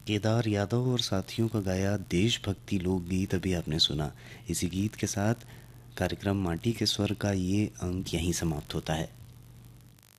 केदार यादव और साथियों का गाया देशभक्ति लोकगीत अभी आपने सुना। इसी गीत के साथ कार्यक्रम माटी के स्वर का ये अंक यहीं समाप्त होता है।